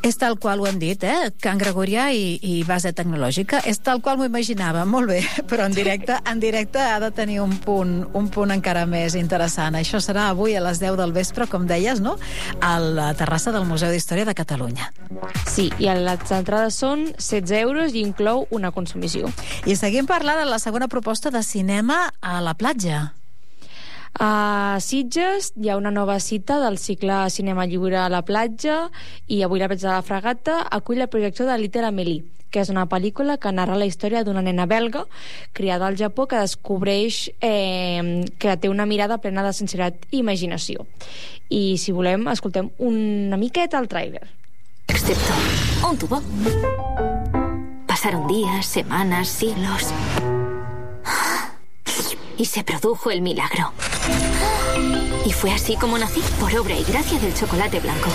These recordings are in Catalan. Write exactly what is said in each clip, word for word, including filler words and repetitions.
És tal qual ho hem dit, eh? Can Gregorià i, i base tecnològica. És tal qual m'ho imaginava, molt bé, però en directe, en directe ha de tenir un punt, un punt encara més interessant. Això serà avui a les deu del vespre, com deies, no? A la terrassa del Museu d'Història de Catalunya. Sí, i les entrades són setze euros i inclou una consumició. I seguim parlant de la segona proposta de cinema a la platja. A Sitges hi ha una nova cita del cicle Cinema Lliure a la platja i avui la platja de la Fragata acull la projecció de Little Amelie, que és una pel·lícula que narra la història d'una nena belga criada al Japó que descobreix eh, que té una mirada plena de sinceritat i imaginació. I si volem, escoltem una miqueta el tràiler. Excepto un tubo. Pasaron días, semanas, siglos... y se produjo el milagro. Y fue así como nací, por obra y gracia del chocolate blanco.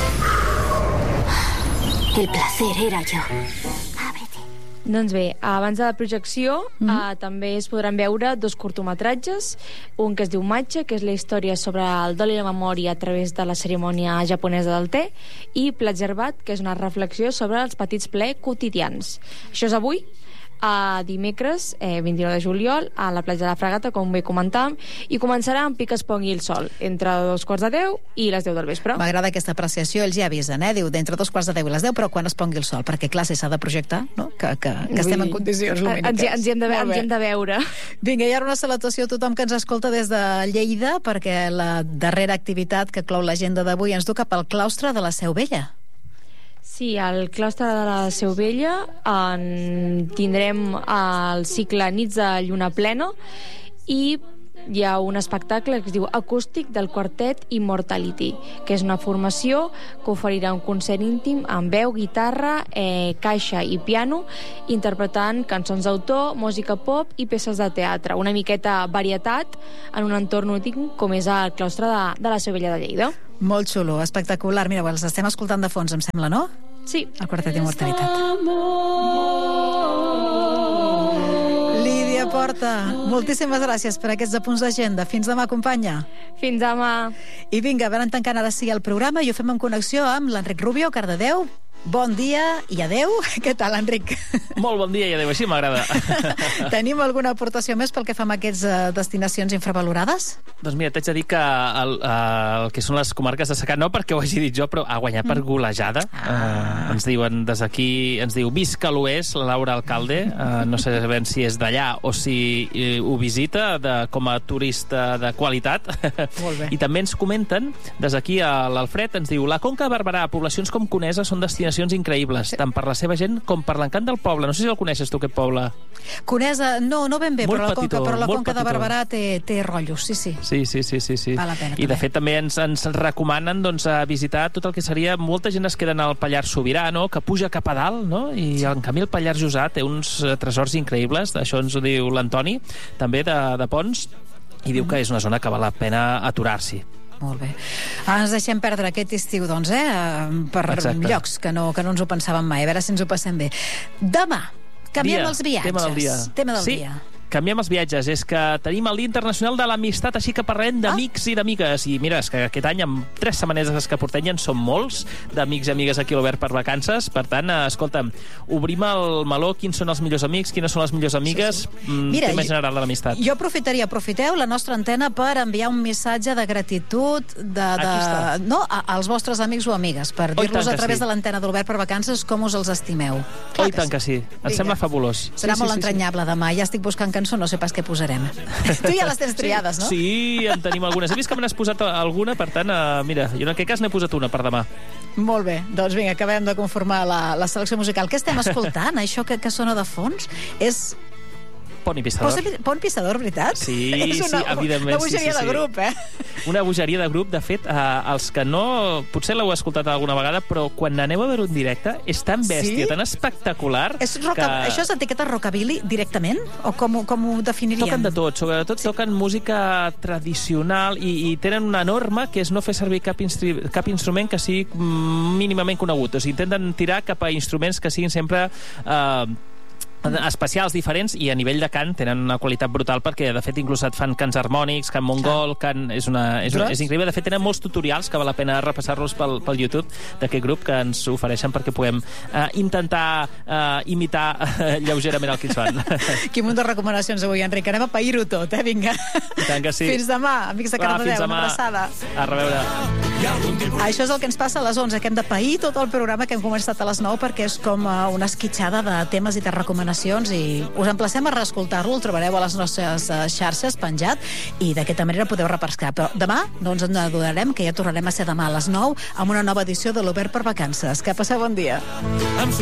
El placer era yo. Ábrete. Doncs bé, abans de la projecció mm -hmm. eh, també es podran veure dos curtometratges, un que es diu Matxa, que és la història sobre el dol i la memòria a través de la cerimònia japonesa del te, i Platgerbat, que és una reflexió sobre els petits plaers quotidians. Això és avui, a dimecres, eh, vint-i-nou de juliol, a la platja de la Fragata, com bé comentàvem, i començarà en pic es pongui el sol, entre dos quarts de deu i les deu del vespre. M'agrada aquesta apreciació, ells ja avisen, eh? Diu, d'entre dos quarts de deu i les deu, però quan es pongui el sol, perquè clar, si s'ha de projectar, no? Que, que, que estem en condicions lumíniques. Ens, ens, hi hem de veure, ens hi hem de veure. Vinga, i ara una salutació a tothom que ens escolta des de Lleida, perquè la darrera activitat que clou l'agenda d'avui ens du cap al claustre de la Seu Vella. Sí, al claustre de la Seu Vella en tindrem el cicle Nits de Lluna Plena i hi ha un espectacle que es diu Acústic del quartet Immortality, que és una formació que oferirà un concert íntim amb veu, guitarra, eh, caixa i piano, interpretant cançons d'autor, música pop i peces de teatre. Una miqueta varietat en un entorn únic com és el claustre de, de la Seu Vella de Lleida. Molt xulo, espectacular. Mira, els estem escoltant de fons, em sembla, no? Sí. El quartet Immortalitat. Lídia Porta, moltíssimes gràcies per aquests apunts d'agenda. Fins demà, companya. Fins demà. I vinga, van tancant ara sí el programa i ho fem en connexió amb l'Enric Rubio, Cardedeu. Bon dia i adeu. Què tal, Enric? Molt bon dia i adeu, així m'agrada. Tenim alguna aportació més pel que fa amb aquestes uh, destinacions infravalorades? Doncs mira, t'haig de dir que el, el que són les comarques de secà, no perquè ho hagi dit jo, però ha guanyat per golejada. Ah. Uh, ens diuen des d'aquí, ens diu visca l'Oest, la Laura Alcalde. Uh, no sé ben si és d'allà o si uh, ho visita de, com a turista de qualitat. Molt bé. I també ens comenten, des d'aquí l'Alfred ens diu la Conca de Barberà, poblacions com Conesa són destinacions increïbles, tant per la seva gent com per l'encant del poble. No sé si el coneixes tu, aquest poble. Conesa, no, no ben bé, molt però la petitó, Conca, però la Conca petitó. de Barberà té, té rotllos, sí, sí. Sí, sí, sí, sí, sí. Val la pena, I de també. fet també ens, ens recomanen doncs, a visitar tot el que seria... Molta gent es queda al Pallars Sobirà, no?, que puja cap a dalt, no?, i sí. En canvi el Pallars Jussà té uns tresors increïbles, això ens ho diu l'Antoni, també de, de Pons, i diu mm. que és una zona que val la pena aturar-s'hi. Molt bé. Ara ens deixem perdre aquest estiu, doncs, eh? Per Exacte. Llocs que no, que no ens ho pensàvem mai. A veure si ens ho passem bé. Demà, canviem Dia, els viatges. Tema del dia. Tema del sí. dia. Canviem els viatges. És que tenim el Dia Internacional de l'Amistat, així que parlem d'amics ah. i d'amigues. I mira, és que aquest any, amb tres setmanetes que portem, ja en són molts d'amics i amigues aquí a l'Obert per vacances. Per tant, escolta'm, obrim el meló, quins són els millors amics, quines són les millors amigues, sí, sí. Mira, tema general de l'amistat. Jo aprofitaria, aprofiteu la nostra antena per enviar un missatge de gratitud de, de, no, a, als vostres amics o amigues, per dir-los a través sí. de l'antena de l'Obert per vacances com us els estimeu. Clar oh, i tant que sí. Em Vinga. Sembla fabulós. Serà sí, molt sí, entranyable sí. demà. Ja estic buscant cançó, no sé pas què posarem. Tu ja les tens triades, no? Sí, en tenim algunes. He vist que me n'has posat alguna, per tant, uh, mira, jo en aquest cas n'he posat una per demà. Molt bé, doncs vinga, acabem de conformar la, la selecció musical. Què estem escoltant? Això que, que sona de fons és... Pont i Pissador. Pont Pissador, veritat? Sí, és una, sí, evidentment. Una bogeria sí, sí, sí. de grup, eh? Una bogeria de grup. De fet, eh, els que no... Potser l'heu escoltat alguna vegada, però quan aneu a veure un directe és tan bèstia, sí? tan espectacular... És roca... que... Això és etiqueta rockabilly directament? O com, com ho definiríem? Toquen de tot. Sobretot sí. toquen música tradicional i, i tenen una norma que és no fer servir cap, instru... cap instrument que sigui mínimament conegut. O sigui, intenten tirar cap a instruments que siguin sempre... Eh, especials diferents, i a nivell de cant tenen una qualitat brutal, perquè de fet inclús et fan cants harmònics, cant mongol, cant... És, una, és, una, és increïble. De fet tenen molts tutorials que val la pena repassar-los pel, pel YouTube d'aquest grup, que ens ofereixen perquè puguem uh, intentar uh, imitar uh, lleugerament el que ens fan. Quin munt de recomanacions avui, Enric. Anem a pair-ho tot, eh? Vinga. I tant que sí. Fins demà, amics de Cardedeu. Una abraçada. A reveure. Això és el que ens passa a les onze, que hem de pair tot el programa que hem començat a les nou, perquè és com una esquitxada de temes i de recomanacions, i us emplacem a reescoltar-lo. El trobareu a les nostres xarxes penjat, i d'aquesta manera podeu repescar. Però demà no ens en adonarem, que ja tornarem a ser demà a les nou amb una nova edició de l'Obert per Vacances. Que passeu bon dia.